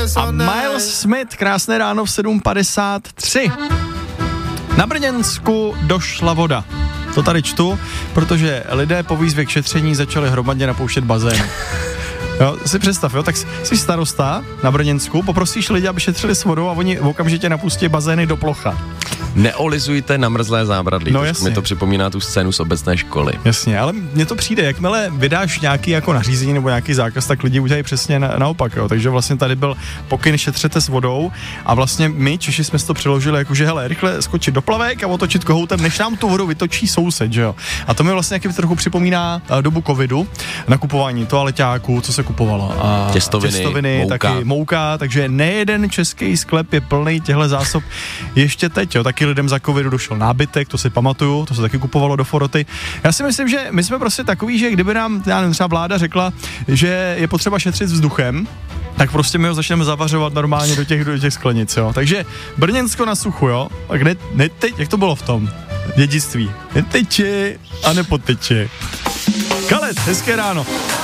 A Miles Smith, krásné ráno v 7:53. Na Brněnsku došla voda. To tady čtu, protože lidé po výzvě k šetření začali hromadně napouštět bazén. Jo, si představ, jo, tak jsi starosta na Brněnsku, poprosíš lidi, aby šetřili s vodou a oni okamžitě napustí bazény do plocha. Neolizujte namrzlé zábradlí. No, mi to připomíná tu scénu z obecné školy. Jasně, ale mně to přijde, jakmile vydáš nějaký jako nařízení nebo nějaký zákaz, tak lidi udělají přesně naopak, jo. Takže vlastně tady byl pokyn šetřete s vodou a vlastně my Češi jsme si to přiložili jakože hele, rychle skočit do plavek a otočit kohoutem, než nám tu vodu vytočí soused, že jo. A to mi vlastně jaký trochu připomíná dobu covidu, nakupování toaleťáků, co se kupovalo. A těstoviny, mouka. taky mouka, takže nejeden český sklep je plný těchto zásob ještě teď, jo. Taky lidem za covidu došel nábytek, to si pamatuju, to se taky kupovalo do Foroty. Já si myslím, že my jsme prostě takový, že kdyby nám třeba vláda řekla, že je potřeba šetřit vzduchem, tak prostě my ho začneme zavařovat normálně do těch sklenic, jo. Takže Brněnsko na suchu, jo. Tak teď, jak to bylo v tom dědictví? Neteče a nepoteče. Kalet, hezké ráno.